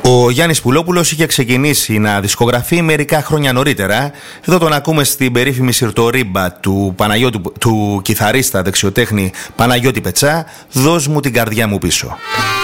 Ο Γιάννης Πουλόπουλος είχε ξεκινήσει να δισκογραφεί μερικά χρόνια νωρίτερα. Εδώ τον ακούμε στην περίφημη σιρτορίμπα του κιθαρίστα δεξιοτέχνη Παναγιώτη Πετσά, «Δώσ' μου την καρδιά μου πίσω».